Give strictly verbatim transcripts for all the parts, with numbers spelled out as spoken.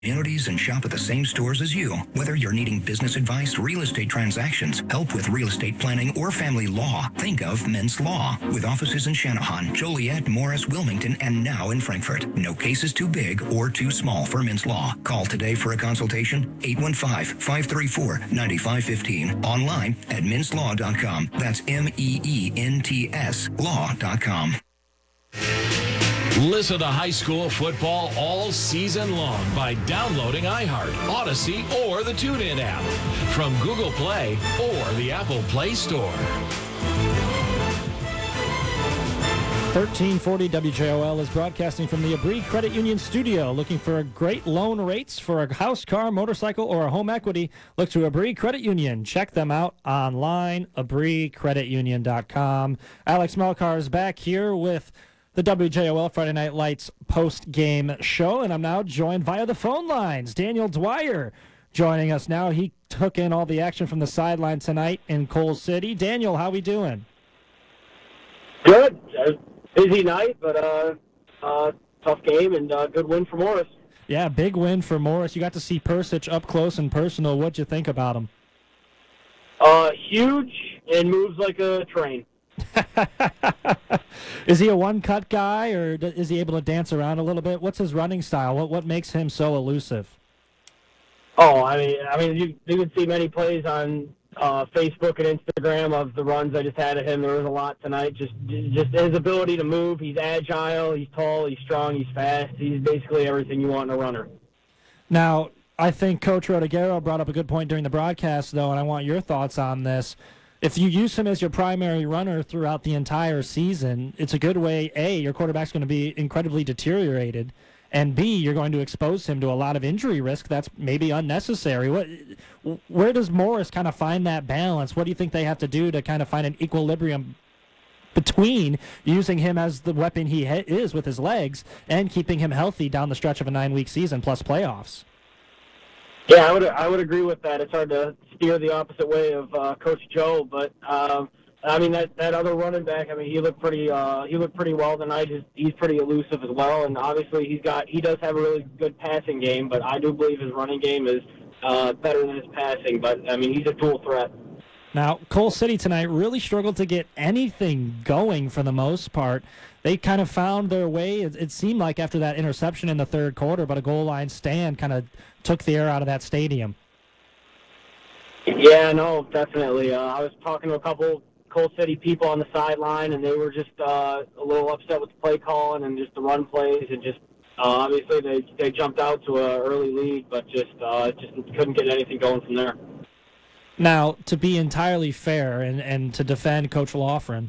communities and shop at the same stores as you. Whether you're needing business advice, real estate transactions, help with real estate planning, or family law, think of Mintz Law. With offices in Channahon, Joliet, Morris, Wilmington, and now in Frankfort. No case is too big or too small for Mintz Law. Call today for a consultation, eight one five, five three four, nine five one five. Online at mintz law dot com. That's M E E N T S law dot com. Listen to high school football all season long by downloading iHeart, Odyssey, or the TuneIn app from Google Play or the Apple Play Store. thirteen forty W J O L is broadcasting from the Abri Credit Union studio. Looking for great loan rates for a house, car, motorcycle, or a home equity? Look to Abri Credit Union. Check them out online, abri credit union dot com. Alex Melkar is back here with the W J O L Friday Night Lights post-game show, and I'm now joined via the phone lines. Daniel Dwyer joining us now. He took in all the action from the sideline tonight in Coal City. Daniel, how we doing? Good. Uh, busy night, but uh, uh, tough game and uh, good win for Morris. Yeah, big win for Morris. You got to see Persich up close and personal. What'd you think about him? Uh, huge and moves like a train. Is he a one-cut guy, or is he able to dance around a little bit? What's his running style? What what makes him so elusive? Oh, I mean, I mean, you you can see many plays on uh, Facebook and Instagram of the runs I just had of him. There was a lot tonight. Just just his ability to move. He's agile. He's tall. He's strong. He's fast. He's basically everything you want in a runner. Now, I think Coach Rodiguero brought up a good point during the broadcast, though, and I want your thoughts on this. If you use him as your primary runner throughout the entire season, it's a good way, A, your quarterback's going to be incredibly deteriorated, and B, you're going to expose him to a lot of injury risk that's maybe unnecessary. What, where does Morris kind of find that balance? What do you think they have to do to kind of find an equilibrium between using him as the weapon he ha- is with his legs and keeping him healthy down the stretch of a nine-week season plus playoffs? Yeah, I would I would agree with that. It's hard to steer the opposite way of uh, Coach Joe, but um, I mean that, that other running back. I mean he looked pretty uh, he looked pretty well tonight. He's, he's pretty elusive as well, and obviously he's got he does have a really good passing game. But I do believe his running game is uh, better than his passing. But I mean he's a dual threat. Now, Coal City tonight really struggled to get anything going for the most part. They kind of found their way, it, it seemed like, after that interception in the third quarter, but a goal line stand kind of took the air out of that stadium. Yeah, no, definitely. Uh, I was talking to a couple Coal City people on the sideline, and they were just uh, a little upset with the play calling and just the run plays, and just uh, obviously they they jumped out to an early lead, but just uh, just couldn't get anything going from there. Now, to be entirely fair and, and to defend Coach Loughran,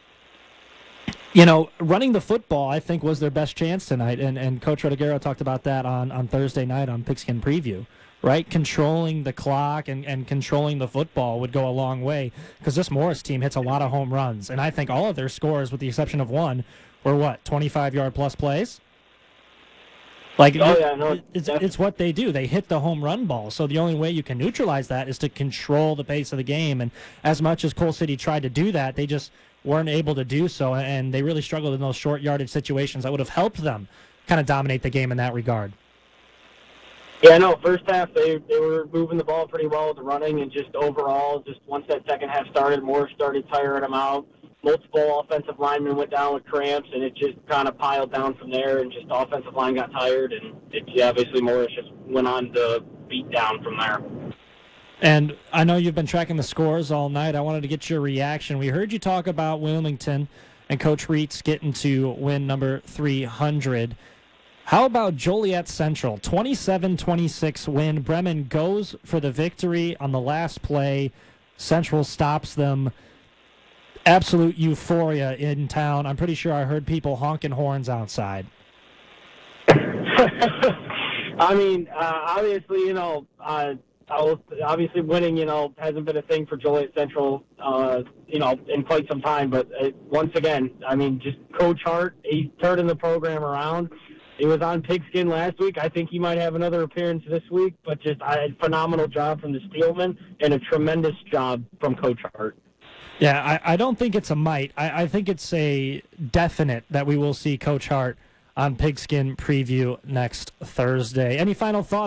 you know, running the football, I think, was their best chance tonight, and, and Coach Rodiguero talked about that on, on Thursday night on Pigskin Preview, right? Controlling the clock and, and controlling the football would go a long way, because this Morris team hits a lot of home runs, and I think all of their scores, with the exception of one, were, what, twenty-five-yard-plus plays? Like, oh, yeah, no, it's, it's what they do. They hit the home run ball. So the only way you can neutralize that is to control the pace of the game. And as much as Coal City tried to do that, they just weren't able to do so. And they really struggled in those short yardage situations that would have helped them kind of dominate the game in that regard. Yeah, no, first half they, they were moving the ball pretty well with the running, and just overall, just once that second half started, Morris started tiring them out. Multiple offensive linemen went down with cramps, and it just kind of piled down from there, and just the offensive line got tired, and it, yeah, obviously Morris just went on to beat down from there. And I know you've been tracking the scores all night. I wanted to get your reaction. We heard you talk about Wilmington and Coach Reitz getting to win number three hundred. How about Joliet Central? twenty-seven twenty-six win. Bremen goes for the victory on the last play. Central stops them. Absolute euphoria in town. I'm pretty sure I heard people honking horns outside. I mean, uh, obviously, you know, uh, I was, obviously winning, you know, hasn't been a thing for Joliet Central, uh, you know, in quite some time. But uh, once again, I mean, just Coach Hart, he's turning the program around. He was on Pigskin last week. I think he might have another appearance this week. But just a phenomenal job from the Steelmen and a tremendous job from Coach Hart. Yeah, I, I don't think it's a might. I, I think it's a definite that we will see Coach Hart on Pigskin Preview next Thursday. Any final thoughts?